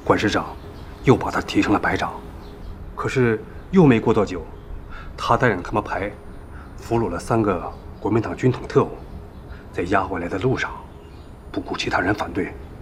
管事长又把他提成了排长。可是又没过多久，他带领他们排俘虏了3个国民党军统特务，在押回来的路上，不顾其他人反对，